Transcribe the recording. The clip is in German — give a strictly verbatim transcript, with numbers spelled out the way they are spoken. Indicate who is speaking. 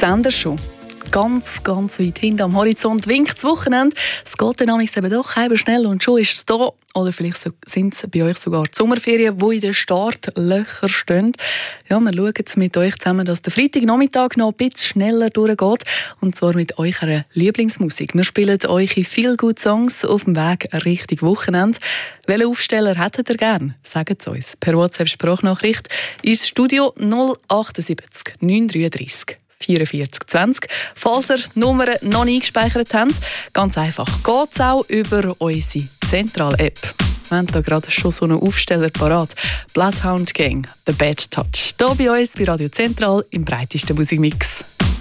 Speaker 1: Sehen ihr schon? Ganz, ganz weit hinten am Horizont winkt das Wochenende. Es geht dann eben doch halb schnell und schon ist es da. Oder vielleicht sind es bei euch sogar die Sommerferien, die in den Startlöchern stehen. Ja, wir schauen jetzt mit euch zusammen, dass der Freitagnachmittag noch ein bisschen schneller durchgeht. Und zwar mit eurer Lieblingsmusik. Wir spielen euch Feel Good Songs auf dem Weg Richtung Wochenende. Welchen Aufsteller hättet ihr gern? Sagt es uns per WhatsApp-Sprachnachricht ins Studio null achtundsiebzig neun dreiunddreißig vierundvierzig zwanzig. Falls ihr die Nummer noch nicht eingespeichert habt, ganz einfach geht es auch über unsere Zentral-App. Wir haben da gerade schon so einen Aufsteller parat. Bloodhound Gang, The Bad Touch. Hier bei uns bei Radio Zentral im breitesten Musikmix.